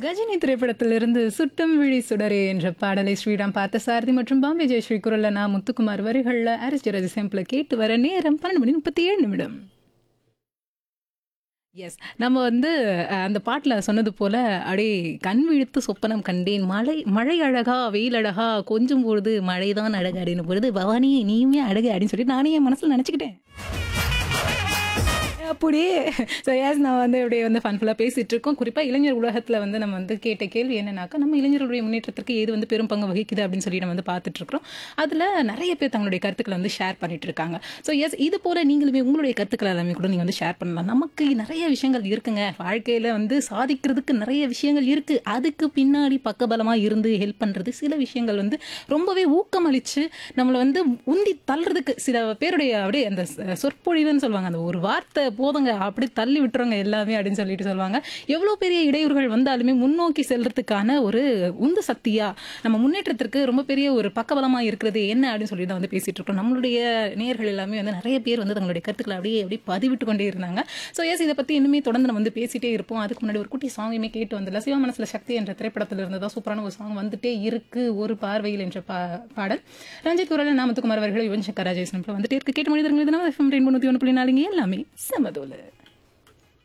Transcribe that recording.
கஜினி திரைப்படத்திலிருந்து "சுட்டும் விழி சுடரே" என்ற பாடலை ஸ்ரீராம் பார்த்தசாரதி மற்றும் பாம்பே ஜெயஸ்ரீ குரல்ல நான் முத்துக்குமார் வரிகள்ல ஹாரிஸ் ஜெயராஜ் இசையமைப்புல கேட்டு வர நேரம் 12:37. எஸ். நம்ம வந்து அந்த பாட்டுல சொன்னது போல, அப்படியே "கண் விழித்து சொப்பனம் கண்டேன். மழை அழகா, வெயில் அழகா, கொஞ்சும் பொழுது மழைதான் அழகு" அப்படின்னும் பொழுது, "பவானி நீயுமே அழகு" அப்படின்னு சொல்லிட்டு நானே என் மனசுல நினைச்சுக்கிட்டேன். அப்படியே ஸோ எஸ் நான் வந்து அப்படியே வந்து ஃபன்ஃபுல்லாக பேசிகிட்டு இருக்கோம். குறிப்பாக இளைஞர் உலகத்தில் வந்து நம்ம வந்து கேட்ட கேள்வி என்னன்னாக்கா, நம்ம இளைஞர்களுடைய முன்னேற்றத்திற்கு ஏது வந்து பெரும் பங்கு வகிக்குது அப்படின்னு சொல்லி நம்ம வந்து பார்த்துட்ருக்கோம். அதில் நிறைய பேர் தங்களுடைய கருத்துக்களை வந்து ஷேர் பண்ணிட்டு இருக்காங்க. ஸோ எஸ் இது போல் நீங்களுமே உங்களுடைய கருத்துக்கள் எல்லாமே கூட நீங்கள் வந்து ஷேர் பண்ணலாம். நமக்கு நிறைய விஷயங்கள் இருக்குங்க, வாழ்க்கையில் வந்து சாதிக்கிறதுக்கு நிறைய விஷயங்கள் இருக்குது. அதுக்கு பின்னாடி பக்கபலமாக இருந்து ஹெல்ப் பண்ணுறது சில விஷயங்கள் வந்து ரொம்பவே ஊக்கமளித்து நம்மளை வந்து உந்தி தள்ளுறதுக்கு சில பேருடைய அப்படியே அந்த சொற்பொழிவுன்னு சொல்லுவாங்க, அந்த ஒரு வார்த்தை போதுங்க அப்படி தள்ளி விட்டுருங்க எல்லாமே அப்படின்னு சொல்லிட்டு சொல்லுவாங்க. எவ்வளோ பெரிய இடையூறுகள் வந்தாலுமே முன்னோக்கி செல்றதுக்கான ஒரு உந்து சக்தியா நம்ம முன்னேற்றத்திற்கு ரொம்ப பெரிய ஒரு பக்கபலமாக இருக்கிறது என்ன அப்படின்னு சொல்லி தான் வந்து பேசிட்டு இருக்கோம். நம்மளுடைய நேயர்கள் எல்லாமே வந்து நிறைய பேர் வந்து தங்களுடைய கருத்துக்களை அப்படியே பதிவிட்டு கொண்டே இருந்தாங்க. ஸோ எஸ் இதை பற்றி இன்னுமே தொடர்ந்து நம்ம வந்து பேசிட்டே இருப்போம். அதுக்கு முன்னாடி ஒரு குட்டி சாங்குமே கேட்டு வந்துடலாம். சிவா மனசுல சக்தி என்ற திரைப்படத்தில் இருந்து தான் சூப்பரான ஒரு சாங் வந்துட்டே இருக்கு, ஒரு பார்வையில் என்ற பாடல். ரஞ்சித் குரல் நாமத்துக்குமார் அவர்கள் யுவன் சங்கர் ராஜேஸ்வரன் வந்துட்டே இருக்கு. கேட்டு மனிதர்கள் FM 91.4 எல்லாமே சமதோல.